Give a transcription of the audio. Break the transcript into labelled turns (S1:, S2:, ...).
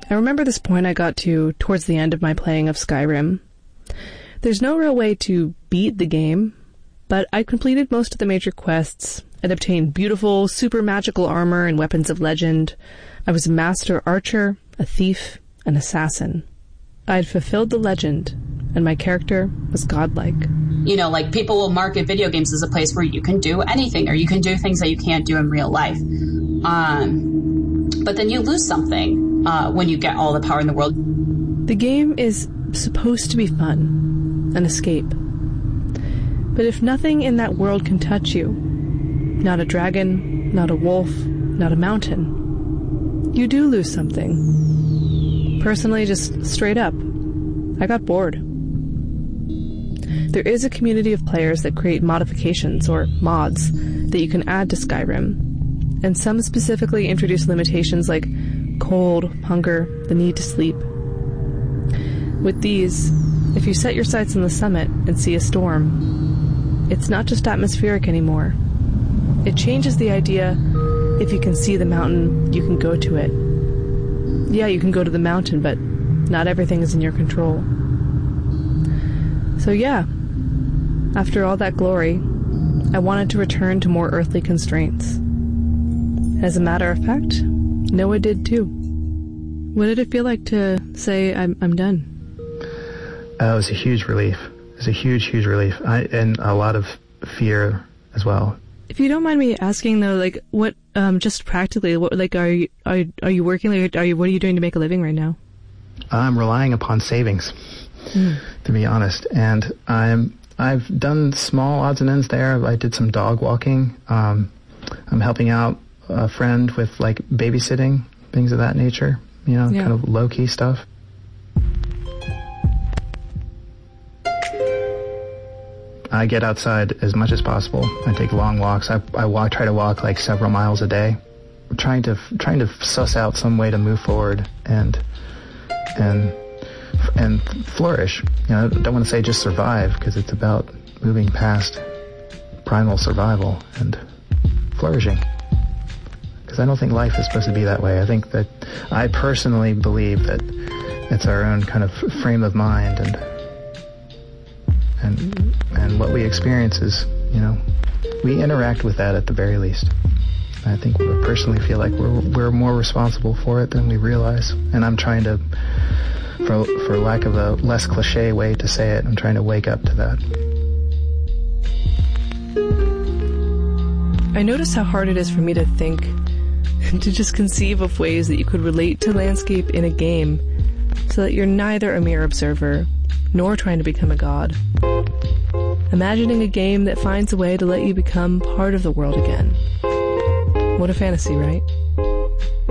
S1: I remember this point I got to towards the end of my playing of Skyrim. There's no real way to beat the game, but I completed most of the major quests. I'd obtained beautiful, super magical armor and weapons of legend. I was a master archer, a thief, an assassin. I'd fulfilled the legend, and my character was godlike.
S2: You know, like, people will market video games as a place where you can do anything, or you can do things that you can't do in real life. But then you lose something when you get all the power in the world.
S1: The game is supposed to be fun, an escape. But if nothing in that world can touch you, not a dragon, not a wolf, not a mountain, you do lose something. Personally, just straight up, I got bored. There is a community of players that create modifications, or mods, that you can add to Skyrim, and some specifically introduce limitations like cold, hunger, the need to sleep. With these, if you set your sights on the summit and see a storm, it's not just atmospheric anymore. It changes the idea, if you can see the mountain, you can go to it. Yeah, you can go to the mountain, but not everything is in your control. So yeah, after all that glory, I wanted to return to more earthly constraints. As a matter of fact, Noah did too. What did it feel like to say, I'm done?
S3: It was a huge relief. It was a huge relief. And a lot of fear as well.
S1: If you don't mind me asking though, like, what, just practically, what, like, are you working, like, what are you doing to make a living right now?
S3: I'm relying upon savings, to be honest. And I've done small odds and ends there. I did some dog walking. I'm helping out a friend with, like, babysitting, things of that nature, kind of low-key stuff. I get outside as much as possible. I take long walks. I try to walk like several miles a day, trying to suss out some way to move forward and flourish. I don't want to say just survive, because it's about moving past primal survival and flourishing. Because I don't think life is supposed to be that way. I think that I personally believe that it's our own kind of frame of mind and what we experience is, we interact with that at the very least. I think we personally feel like we're more responsible for it than we realize. And I'm trying to, for lack of a less cliche way to say it, I'm trying to wake up to that.
S1: I notice how hard it is for me to think, to just conceive of ways that you could relate to landscape in a game so that you're neither a mere observer nor trying to become a god. Imagining a game that finds a way to let you become part of the world again. What a fantasy, right?